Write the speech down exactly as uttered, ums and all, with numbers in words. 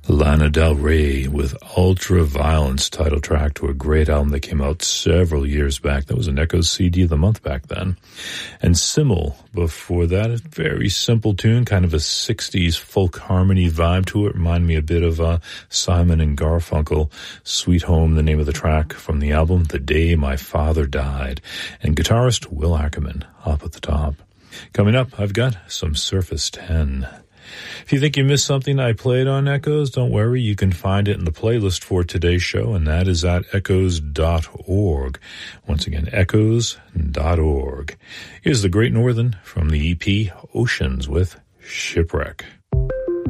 Lana Del Rey with Ultraviolence, title track to a great album that came out several years back. That was an Echoes C D of the month back then. And Simmel before that, a very simple tune, kind of a sixties folk harmony vibe to it. Remind me a bit of uh, Simon and Garfunkel. Sweet Home, the name of the track from the album, The Day My Father Died. And guitarist Will Ackerman up at the top. Coming up, I've got some Surface ten. If you think you missed something I played on Echoes, don't worry. You can find it in the playlist for today's show, and that is at echoes dot org. Once again, echoes dot org. Here's the Great Northern from the E P Oceans with Shipwreck.